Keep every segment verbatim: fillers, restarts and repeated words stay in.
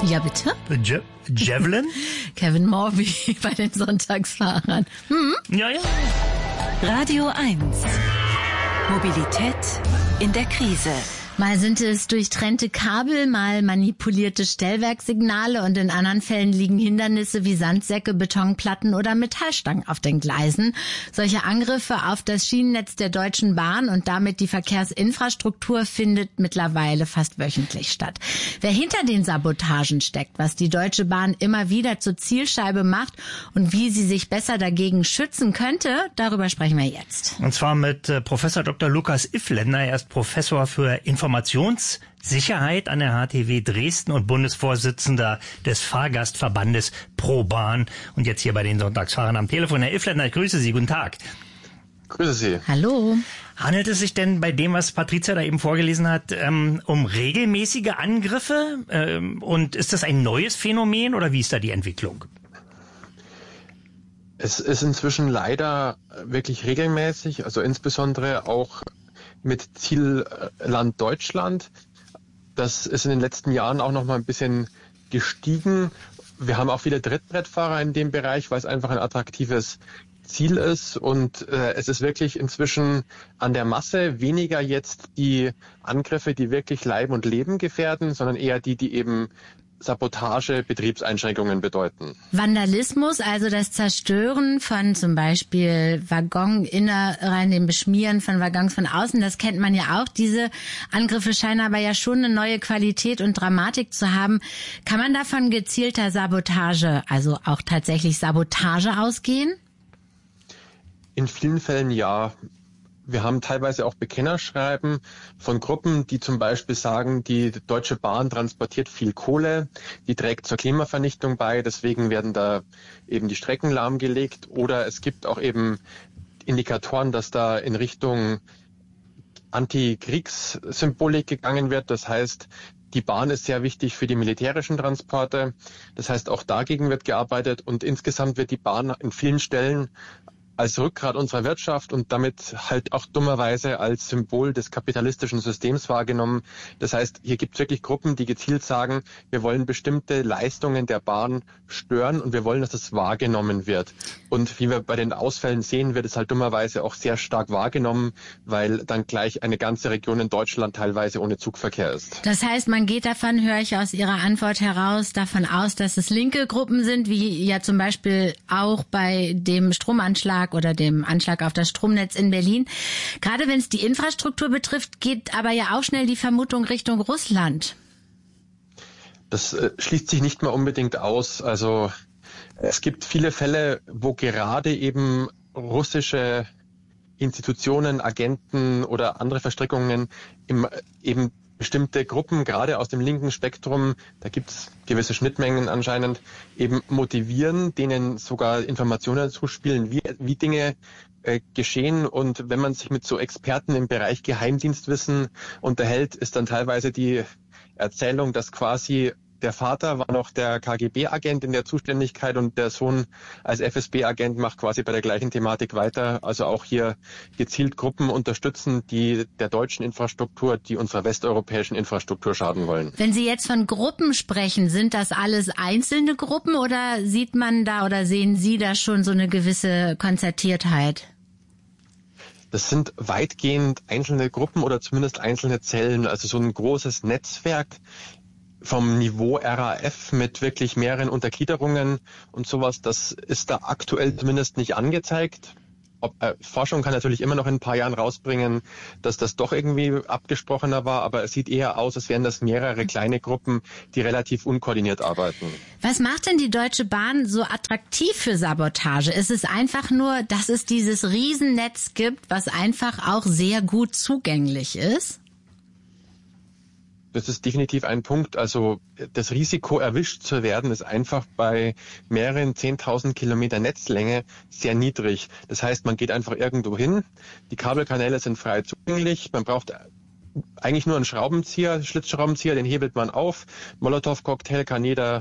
Ja, bitte? Je- Javelin? Kevin Morby bei den Sonntagsfahrern. Hm? Ja, ja. Radio eins. Mobilität in der Krise. Mal sind es durchtrennte Kabel, mal manipulierte Stellwerkssignale und in anderen Fällen liegen Hindernisse wie Sandsäcke, Betonplatten oder Metallstangen auf den Gleisen. Solche Angriffe auf das Schienennetz der Deutschen Bahn und damit die Verkehrsinfrastruktur findet mittlerweile fast wöchentlich statt. Wer hinter den Sabotagen steckt, was die Deutsche Bahn immer wieder zur Zielscheibe macht und wie sie sich besser dagegen schützen könnte, darüber sprechen wir jetzt. Und zwar mit äh, Professor Doktor Lukas Iffländer. Er ist Professor für Informationssicherheit an der H T W Dresden und Bundesvorsitzender des Fahrgastverbandes ProBahn. Und jetzt hier bei den Sonntagsfahrern am Telefon. Herr Iffländer, ich grüße Sie. Guten Tag. Grüße Sie. Hallo. Handelt es sich denn bei dem, was Patricia da eben vorgelesen hat, ähm, um regelmäßige Angriffe? Ähm, und ist das ein neues Phänomen oder wie ist da die Entwicklung? Es ist inzwischen leider wirklich regelmäßig, also insbesondere auch mit Zielland Deutschland. Das ist in den letzten Jahren auch noch mal ein bisschen gestiegen. Wir haben auch viele Trittbrettfahrer in dem Bereich, weil es einfach ein attraktives Ziel ist. Und äh, es ist wirklich inzwischen an der Masse weniger jetzt die Angriffe, die wirklich Leib und Leben gefährden, sondern eher die, die eben Sabotage, Betriebseinschränkungen bedeuten. Vandalismus, also das Zerstören von zum Beispiel Waggoninnereien, dem Beschmieren von Waggons von außen, das kennt man ja auch. Diese Angriffe scheinen aber ja schon eine neue Qualität und Dramatik zu haben. Kann man da von gezielter Sabotage, also auch tatsächlich Sabotage ausgehen? In vielen Fällen ja. Wir haben teilweise auch Bekennerschreiben von Gruppen, die zum Beispiel sagen, die Deutsche Bahn transportiert viel Kohle, die trägt zur Klimavernichtung bei, deswegen werden da eben die Strecken lahmgelegt. Oder es gibt auch eben Indikatoren, dass da in Richtung Antikriegssymbolik gegangen wird. Das heißt, die Bahn ist sehr wichtig für die militärischen Transporte. Das heißt, auch dagegen wird gearbeitet und insgesamt wird die Bahn in vielen Stellen als Rückgrat unserer Wirtschaft und damit halt auch dummerweise als Symbol des kapitalistischen Systems wahrgenommen. Das heißt, hier gibt es wirklich Gruppen, die gezielt sagen, wir wollen bestimmte Leistungen der Bahn stören und wir wollen, dass das wahrgenommen wird. Und wie wir bei den Ausfällen sehen, wird es halt dummerweise auch sehr stark wahrgenommen, weil dann gleich eine ganze Region in Deutschland teilweise ohne Zugverkehr ist. Das heißt, man geht davon, höre ich aus Ihrer Antwort heraus, davon aus, dass es linke Gruppen sind, wie ja zum Beispiel auch bei dem Stromanschlag oder dem Anschlag auf das Stromnetz in Berlin. Gerade wenn es die Infrastruktur betrifft, geht aber ja auch schnell die Vermutung Richtung Russland. Das äh, schließt sich nicht mal unbedingt aus. Also es gibt viele Fälle, wo gerade eben russische Institutionen, Agenten oder andere Verstrickungen im, eben bestimmte Gruppen, gerade aus dem linken Spektrum, da gibt es gewisse Schnittmengen anscheinend, eben motivieren, denen sogar Informationen zuspielen, wie, wie Dinge äh, geschehen. Und wenn man sich mit so Experten im Bereich Geheimdienstwissen unterhält, ist dann teilweise die Erzählung, dass quasi der Vater war noch der K G B-Agent in der Zuständigkeit und der Sohn als F S B-Agent macht quasi bei der gleichen Thematik weiter. Also auch hier gezielt Gruppen unterstützen, die der deutschen Infrastruktur, die unserer westeuropäischen Infrastruktur schaden wollen. Wenn Sie jetzt von Gruppen sprechen, sind das alles einzelne Gruppen oder sieht man da oder sehen Sie da schon so eine gewisse Konzertiertheit? Das sind weitgehend einzelne Gruppen oder zumindest einzelne Zellen, also so ein großes Netzwerk vom Niveau R A F mit wirklich mehreren Untergliederungen und sowas, das ist da aktuell zumindest nicht angezeigt. Ob, äh, Forschung kann natürlich immer noch in ein paar Jahren rausbringen, dass das doch irgendwie abgesprochener war, aber es sieht eher aus, als wären das mehrere kleine Gruppen, die relativ unkoordiniert arbeiten. Was macht denn die Deutsche Bahn so attraktiv für Sabotage? Ist es einfach nur, dass es dieses Riesennetz gibt, was einfach auch sehr gut zugänglich ist? Das ist definitiv ein Punkt. Also das Risiko, erwischt zu werden, ist einfach bei mehreren zehntausend Kilometer Netzlänge sehr niedrig. Das heißt, man geht einfach irgendwo hin, die Kabelkanäle sind frei zugänglich, man braucht eigentlich nur einen Schraubenzieher, Schlitzschraubenzieher, den hebelt man auf. Molotow-Cocktail kann jeder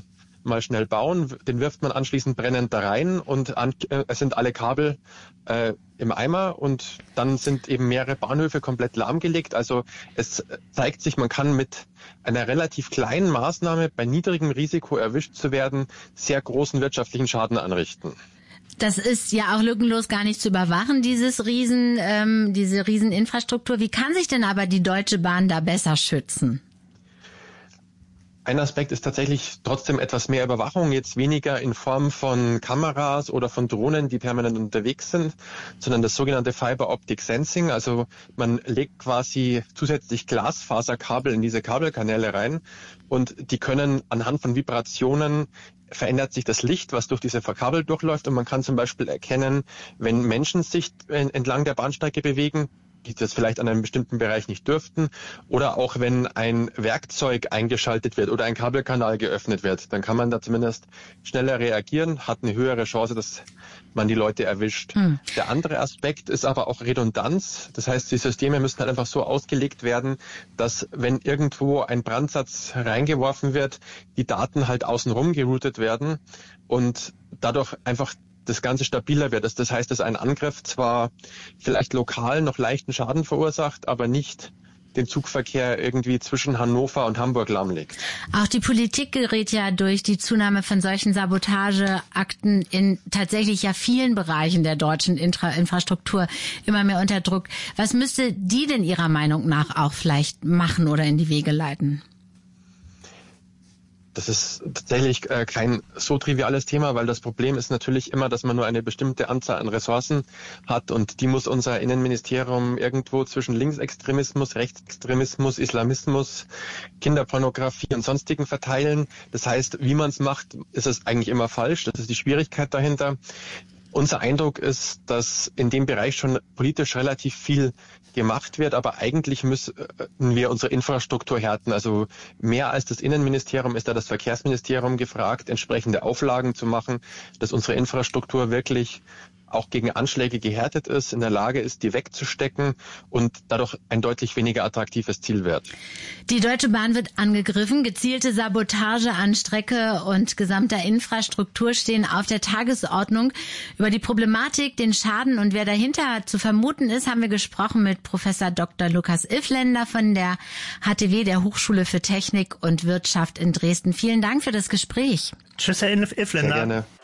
mal schnell bauen, den wirft man anschließend brennend da rein und an, äh, es sind alle Kabel äh, im Eimer und dann sind eben mehrere Bahnhöfe komplett lahmgelegt. Also es zeigt sich, man kann mit einer relativ kleinen Maßnahme bei niedrigem Risiko erwischt zu werden, sehr großen wirtschaftlichen Schaden anrichten. Das ist ja auch lückenlos gar nicht zu überwachen, dieses Riesen, ähm, diese Rieseninfrastruktur. Wie kann sich denn aber die Deutsche Bahn da besser schützen? Ein Aspekt ist tatsächlich trotzdem etwas mehr Überwachung, jetzt weniger in Form von Kameras oder von Drohnen, die permanent unterwegs sind, sondern das sogenannte Fiber Optic Sensing. Also man legt quasi zusätzlich Glasfaserkabel in diese Kabelkanäle rein und die können anhand von Vibrationen verändert sich das Licht, was durch diese Kabel durchläuft und man kann zum Beispiel erkennen, wenn Menschen sich entlang der Bahnstrecke bewegen, die das vielleicht an einem bestimmten Bereich nicht dürften, oder auch wenn ein Werkzeug eingeschaltet wird oder ein Kabelkanal geöffnet wird, dann kann man da zumindest schneller reagieren, hat eine höhere Chance, dass man die Leute erwischt. Hm. Der andere Aspekt ist aber auch Redundanz. Das heißt, die Systeme müssen halt einfach so ausgelegt werden, dass wenn irgendwo ein Brandsatz reingeworfen wird, die Daten halt außenrum geroutet werden und dadurch einfach das Ganze stabiler wird. Das heißt, dass ein Angriff zwar vielleicht lokal noch leichten Schaden verursacht, aber nicht den Zugverkehr irgendwie zwischen Hannover und Hamburg lahmlegt. Auch die Politik gerät ja durch die Zunahme von solchen Sabotageakten in tatsächlich ja vielen Bereichen der deutschen Intra- Infrastruktur immer mehr unter Druck. Was müsste die denn Ihrer Meinung nach auch vielleicht machen oder in die Wege leiten? Das ist tatsächlich äh, kein so triviales Thema, weil das Problem ist natürlich immer, dass man nur eine bestimmte Anzahl an Ressourcen hat und die muss unser Innenministerium irgendwo zwischen Linksextremismus, Rechtsextremismus, Islamismus, Kinderpornografie und sonstigen verteilen. Das heißt, wie man es macht, ist es eigentlich immer falsch. Das ist die Schwierigkeit dahinter. Unser Eindruck ist, dass in dem Bereich schon politisch relativ viel gemacht wird, aber eigentlich müssen wir unsere Infrastruktur härten. Also mehr als das Innenministerium ist da das Verkehrsministerium gefragt, entsprechende Auflagen zu machen, dass unsere Infrastruktur wirklich auch gegen Anschläge gehärtet ist, in der Lage ist, die wegzustecken und dadurch ein deutlich weniger attraktives Ziel wird. Die Deutsche Bahn wird angegriffen. Gezielte Sabotage an Strecke und gesamter Infrastruktur stehen auf der Tagesordnung. Über die Problematik, den Schaden und wer dahinter zu vermuten ist, haben wir gesprochen mit Professor Doktor Lukas Iffländer von der H T W, der Hochschule für Technik und Wirtschaft in Dresden. Vielen Dank für das Gespräch. Tschüss, Herr Iffländer. Sehr gerne.